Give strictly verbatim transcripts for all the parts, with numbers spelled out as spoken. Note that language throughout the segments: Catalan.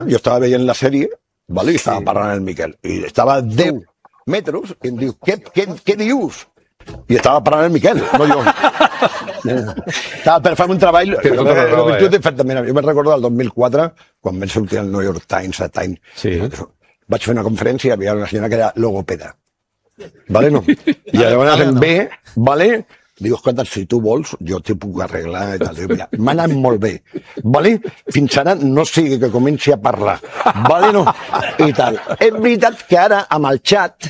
jo estava veient la sèrie, vale? I estava sí. parlant el Miquel, i estava a deu metres, i em diu, què, què, què dius? I estava parlant el Miquel, no jo. Estava per fer un treball, jo me'n recordo del dos mil quatre, quan vam sortir al New York Times, a Time, sí. vaig fer una conferència i hi havia una senyora que era logopeda. Vale, no? I llavors em ve, vale? Diu, escolta, si tu vols, jo t'hi puc arreglar i tal. M'ha anat molt bé, vale? Fins ara no sigui que comenci a parlar, vale, no? I tal. És veritat que ara, amb el xat,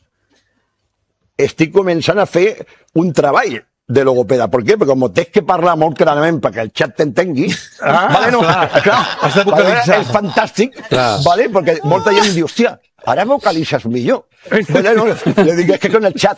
estic començant a fer un treball de logopeda. Per què? Perquè com tens que parlar molt clarament perquè el xat t'entengui, ah, vale, no? Clar, clar, vale, és fantàstic, vale? Perquè molta gent diu, hòstia, ara vocalitzes millor. Vale, no? Le dic, és que con el xat.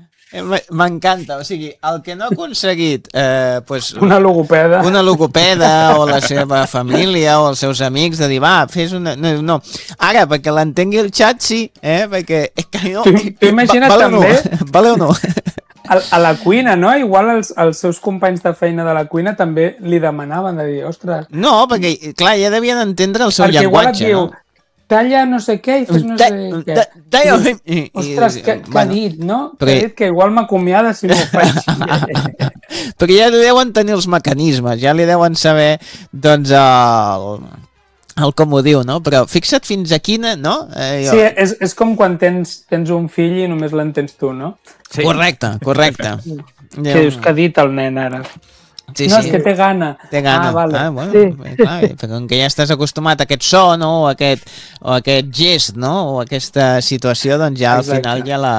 M'encanta, o sigui, el que no ha aconseguit eh, pues, una logopeda una logopeda o la seva família o els seus amics de dir, va, fes una... No, no. Ara, perquè l'entengui el xat, sí, eh? Perquè és que no... Tu imagina't vale també... No? Vale o no? A, a la cuina, no? Igual els, els seus companys de feina de la cuina també li demanaven de dir, ostres... No, perquè, clar, ja devien entendre el seu perquè llenguatge, diu, no? Talla no sé què i fes no sé què. Talla... Ostres, que, que ha dit, no? Que ha dit que igual m'acomiada si no ho faig. Perquè ja li deuen tenir els mecanismes, ja li deuen saber, doncs, el, el com ho diu, no? Però fixa't fins a quina, no? Eh, jo... Sí, és, és com quan tens, tens un fill i només l'entens tu, no? Sí. Correcte, correcte. Que dius que ha dit el nen ara. Sí, no, sí. és que té gana. Té gana. Ah, vale. Ah, bueno, sí. clar, com que ja estàs acostumat a aquest so, no? O a aquest, o a aquest gest, no? O a aquesta situació, doncs ja al Exacte. final ja la,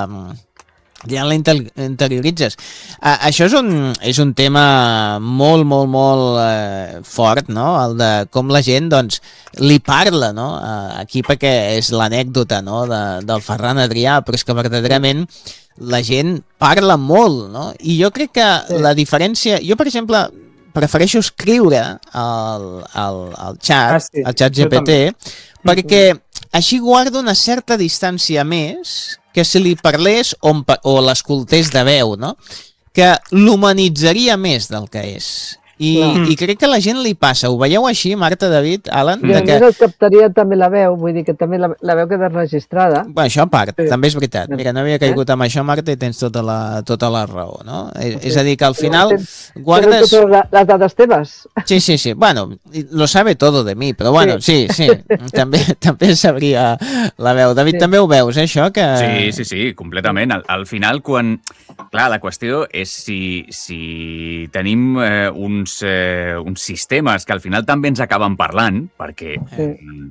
ja la interioritzes. Uh, això és un, és un tema molt, molt, molt uh, fort, no? El de com la gent, doncs, li parla, no? Uh, aquí perquè és l'anècdota, no? De, del Ferran Adrià, però és que verdaderament la gent parla molt, no? I jo crec que sí. la diferència... Jo, per exemple, prefereixo escriure al, al, al xat, ah, sí. al xat G P T, perquè així guardo una certa distància més que si li parlés o, o l'escoltés de veu, no? Que l'humanitzaria més del que és. I, i crec que a la gent li passa. Ho veieu així, Marta, David, Alan? I a més el captaria també la veu, vull dir que també la, la veu queda registrada. Bé, això a part, sí. també és veritat. Mira, no havia caigut amb això, Marta, i tens tota la, tota la raó, no? Sí. És a dir, que al final guardes... Totes les dades teves. Sí, sí, sí. Bueno, lo sabe todo de mi, però bueno, sí, sí. sí. també, també sabria la veu. David, sí. també ho veus, eh, això? Que... Sí, sí, sí, completament. Al, al final, quan... Clar, la qüestió és si, si tenim eh, uns, eh, uns sistemes que al final també ens acaben parlant, perquè eh,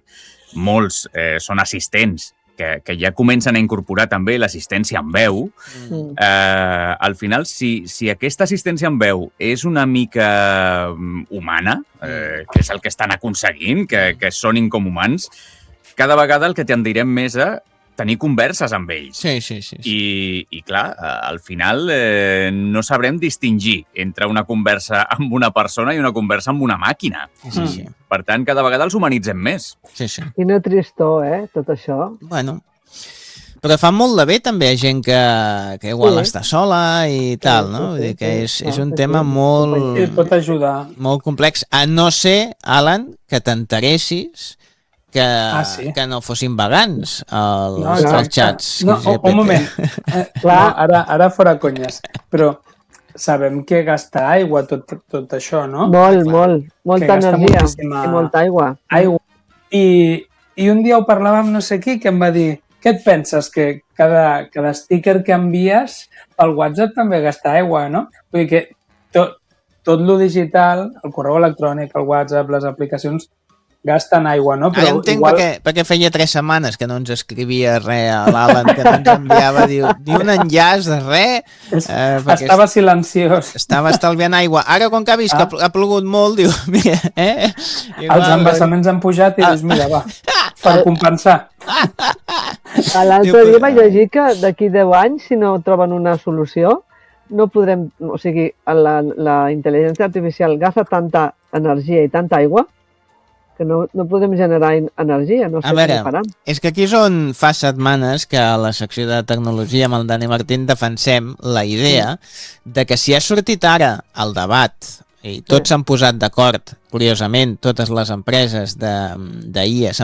molts eh, són assistents que, que ja comencen a incorporar també l'assistència en veu. Mm. Eh, al final, si, si aquesta assistència en veu és una mica humana, eh, que és el que estan aconseguint, que, que sonin com humans, cada vegada el que tendirem més a tenir converses amb ells. Sí, sí, sí. sí. I, i clar, al final eh, no sabrem distingir entre una conversa amb una persona i una conversa amb una màquina. Sí, sí. Per tant, cada vegada els humanitzem més. Sí, sí. Quina tristor, eh, tot això. Bueno, però fa molt de bé també a gent que, que igual sí. està sola i tal, no? Vull dir que és, és un tema molt... Sí, pot ajudar. Molt complex, a no ser, Alan, que t'interessis que, ah, sí. que no fossin vegans els, no, els xats. No, un moment, eh, no, ara, ara fora conyes, però sabem que gasta aigua tot, tot això, no? Molt, molt, molta energia moltíssima... i molta aigua. Aigua. I, I un dia ho parlàvem no sé qui, que em va dir, què et penses, que cada, cada sticker que envies pel WhatsApp també gasta aigua, no? Vull dir que tot, tot lo digital, el correu electrònic, el WhatsApp, les aplicacions, gasten aigua, no? Però ara entenc igual... perquè, perquè feia tres setmanes que no ens escrivia res a l'Alan, que no ens enviava ni, ni un enllaç de res. Es, eh, estava silenciós. Estava estalviant aigua. Ara, com que ha vist ah. que ha plogut molt, diu, mira, eh? Igual, els embassaments han pujat i ah. dius, mira, va, per compensar. L'altre dia vaig llegir que d'aquí deu anys, si no troben una solució, no podrem, o sigui, la, la intel·ligència artificial gasta tanta energia i tanta aigua que no, no podem generar energia, no sé a veure, com faran. És que aquí és on fa setmanes que a la secció de tecnologia amb el Dani Martín defensem la idea sí. de que si ha sortit ara el debat, I tots s'han posat d'acord, curiosament, totes les empreses d'I A s'han